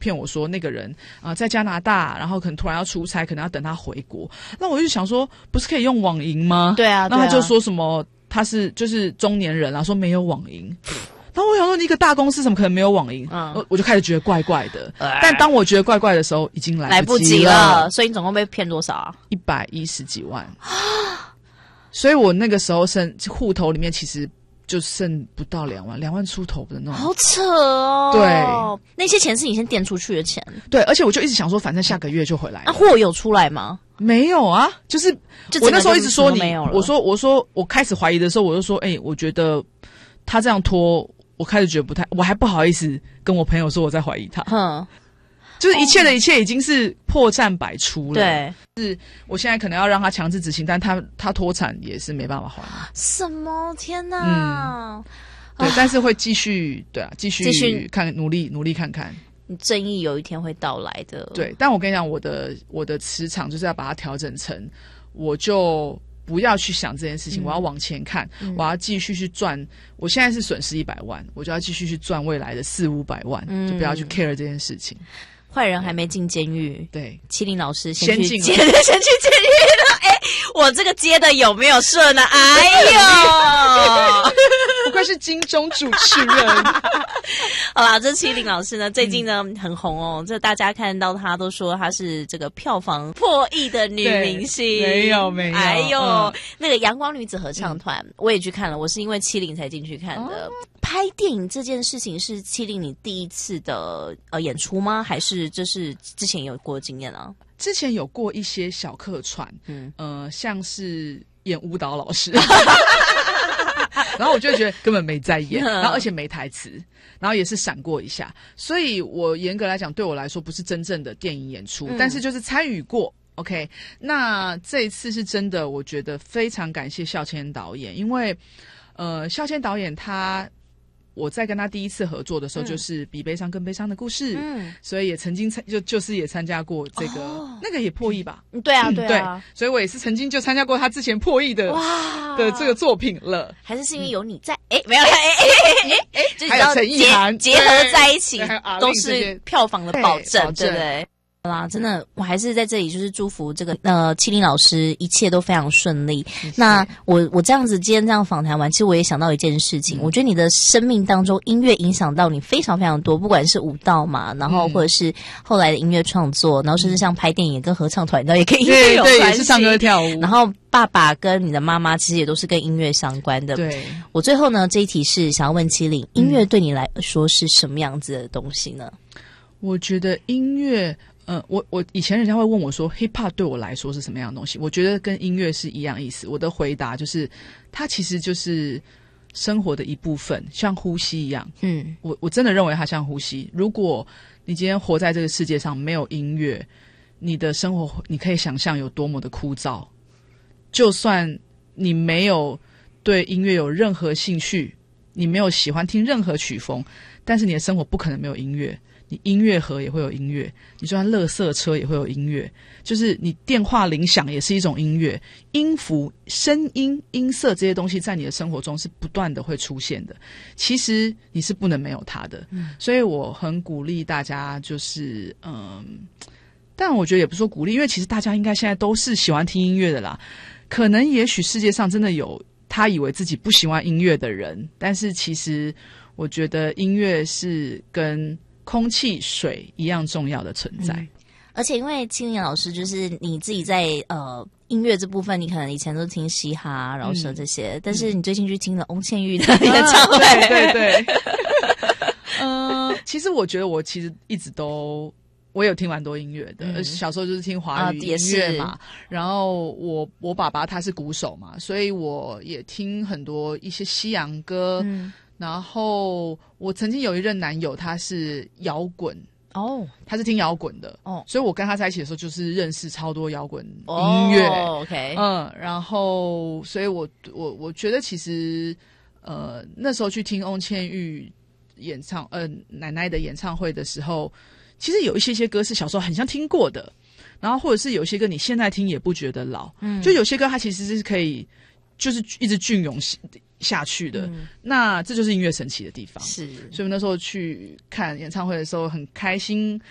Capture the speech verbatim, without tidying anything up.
骗我说那个人啊、呃、在加拿大，然后可能突然要出差，可能要等他回国。那我就想说，不是可以用网银吗？ 对啊， 那他就说什么他是就是中年人啊，说没有网银。然后我想说，一个大公司怎么可能没有网银？嗯，我就开始觉得怪怪的。呃、但当我觉得怪怪的时候，已经来不及了。 来不及了，所以你总共被骗多少啊？ 一百一十几万。所以我那个时候剩户头里面其实就剩不到两万，两万出头的那种。 好扯哦！ 对， 那些钱是你先垫出去的钱。 对，而且我就一直想说，反正下个月就回来了。 那、啊、货有出来吗？ 没有啊，就是就我那时候一直说你， 没有了。 我说我说我开始怀疑的时候，我就说，哎、欸，我觉得他这样拖。我开始觉得不太，我还不好意思跟我朋友说我在怀疑他。嗯，就是一切的一切已经是破绽百出了。 对， 是我现在可能要让他强制执行，但他他脱产也是没办法还。 什么？天哪！ 嗯，对，但是会继续，对啊，继续继续看，努力努力看看。 你正义有一天会到来的。 对，但我跟你讲，我的我的磁场就是要把它调整成，我就。不要去想这件事情，嗯、我要往前看，嗯、我要继续去赚。我现在是损失一百万，我就要继续去赚未来的四五百万，嗯、就不要去 care 这件事情。 坏人还没进监狱， 对， 麒麟老师先去先进先去监狱了。哎、欸，我这个接的有没有顺呢、啊？哎呦， 不愧是金钟主持人。 好啦，这麒麟老师呢，最近呢、嗯、很红哦，这大家看到她都说她是这个票房破亿的女明星。 没有没有， 哎呦，嗯、那个阳光女子合唱团、嗯、我也去看了，我是因为麒麟才进去看的。哦、拍电影这件事情是麒麟你第一次的呃演出吗？还是这是之前有过经验啊？ 之前有过一些小客串，嗯呃，像是演舞蹈老师。然后我就觉得根本没在演，然后而且没台词，然后也是闪过一下，所以我严格来讲，对我来说不是真正的电影演出，嗯、但是就是参与过。OK， 那这一次是真的，我觉得非常感谢孝谦导演，因为呃，孝谦导演他。我在跟他第一次合作的时候，就是比悲伤更悲伤的故事，嗯，所以也曾经参就就是也参加过这个，哦、那个也破亿吧？ 嗯，对啊，对啊， 对，所以我也是曾经就参加过他之前破亿的哇的这个作品了。 还是是因为有你在？哎、嗯，没有，哎哎哎哎，就还有陈意涵结合在一起，都是票房的保证，对不对？好啦，真的，我还是在这里就是祝福这个呃麒麟老师一切都非常顺利。谢谢。那我我这样子今天这样访谈完，其实我也想到一件事情，嗯、我觉得你的生命当中音乐影响到你非常非常多，不管是舞蹈嘛，然后或者是后来的音乐创作，然后甚至像拍电影跟合唱团，然后也跟音乐有关系， 对，也是唱歌跳舞。 然后爸爸跟你的妈妈其实也都是跟音乐相关的。 对， 我最后呢这一题是想要问麒麟，音乐对你来说是什么样子的东西呢？ 我觉得音乐。呃，我我以前人家会问我说 ，hip hop 对我来说是什么样的东西？我觉得跟音乐是一样意思。我的回答就是，它其实就是生活的一部分，像呼吸一样。嗯，我我真的认为它像呼吸。如果你今天活在这个世界上没有音乐，你的生活你可以想象有多么的枯燥。就算你没有对音乐有任何兴趣，你没有喜欢听任何曲风，但是你的生活不可能没有音乐。你音乐盒也会有音乐，你就算垃圾车也会有音乐，就是你电话铃响也是一种音乐，音符、声音、音色这些东西在你的生活中是不断的会出现的。其实你是不能没有它的，嗯、所以我很鼓励大家，就是嗯，但我觉得也不是说鼓励，因为其实大家应该现在都是喜欢听音乐的啦。可能也许世界上真的有他以为自己不喜欢音乐的人，但是其实我觉得音乐是跟空气、水一样重要的存在。嗯、 而且因为青年老师就是你自己在呃音乐这部分，你可能以前都听嘻哈、饶舌这些，嗯、但是你最近去听了翁倩玉的演唱会， 啊、对对对。嗯、呃，其实我觉得我其实一直都我有听蛮多音乐的，嗯、小时候就是听华语音乐嘛。啊、然后我我爸爸他是鼓手嘛，所以我也听很多一些西洋歌。嗯，然后我曾经有一任男友，他是摇滚哦，他是听摇滚的哦，所以我跟他在一起的时候，就是认识超多摇滚音乐。 哦、OK， 嗯，然后所以我我我觉得其实呃那时候去听翁倩玉演唱呃奶奶的演唱会的时候，其实有一些些歌是小时候很像听过的，然后或者是有些歌你现在听也不觉得老，嗯，就有些歌它其实是可以就是一直隽永下去的，嗯、那这就是音乐神奇的地方。 是， 所以我那时候去看演唱会的时候很开心，